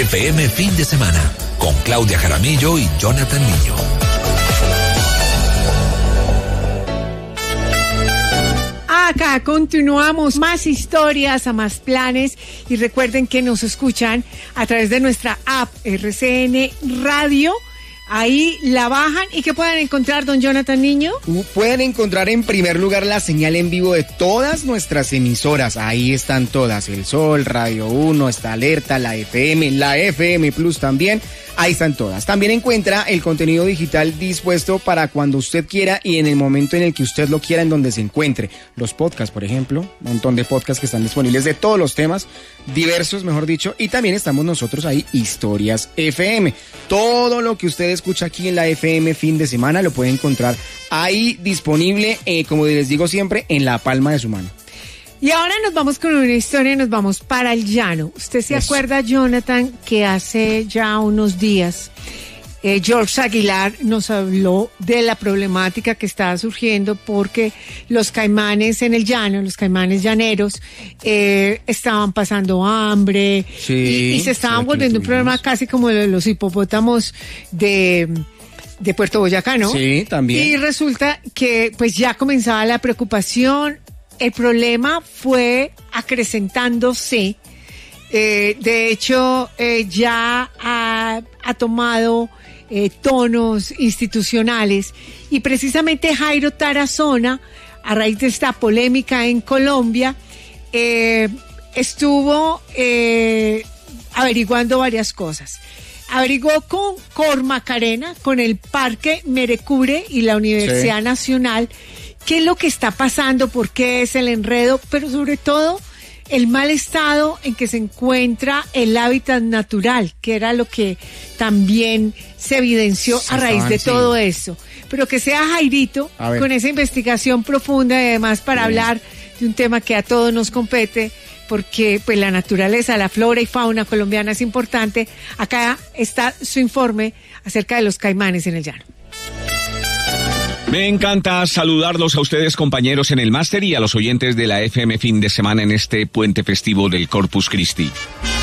FM Fin de Semana, con Claudia Jaramillo y Jonathan Niño. Acá continuamos, más historias, a más planes, y recuerden que nos escuchan a través de nuestra app RCN Radio. Ahí la bajan. ¿Y qué pueden encontrar, don Jonathan Niño? Pueden encontrar en primer lugar la señal en vivo de todas nuestras emisoras. Ahí están todas: El Sol, Radio 1, está Alerta, la FM Plus también. Ahí están todas. También encuentra el contenido digital dispuesto para cuando usted quiera y en el momento en el que usted lo quiera, en donde se encuentre. Los podcasts, por ejemplo, un montón de podcasts que están disponibles de todos los temas, diversos, mejor dicho, y también estamos nosotros ahí, Historias FM. Todo lo que usted escucha aquí en la FM Fin de Semana lo puede encontrar ahí disponible, como les digo siempre, en la palma de su mano. Y ahora nos vamos con una historia, nos vamos para el llano. ¿Usted se acuerda, Jonathan, que hace ya unos días George Aguilar nos habló de la problemática que estaba surgiendo porque los caimanes en el llano, los caimanes llaneros, estaban pasando hambre, y se estaban volviendo un problema casi como los hipopótamos de Puerto Boyacá, ¿no? Sí, también. Y resulta que pues ya comenzaba la preocupación. El problema fue acrecentándose. De hecho, ya ha tomado tonos institucionales, y precisamente Jairo Tarazona, a raíz de esta polémica en Colombia, estuvo averiguando varias cosas. Averiguó con Cormacarena, con el Parque Merecure y la Universidad Nacional, qué es lo que está pasando, por qué es el enredo, pero sobre todo el mal estado en que se encuentra el hábitat natural, que era lo que también se evidenció a raíz de todo eso. Pero que sea Jairito con esa investigación profunda y además para hablar de un tema que a todos nos compete, porque pues la naturaleza, la flora y fauna colombiana es importante. Acá está su informe acerca de los caimanes en el llano. Me encanta saludarlos a ustedes, compañeros, en el máster, y a los oyentes de la FM Fin de Semana en este puente festivo del Corpus Christi.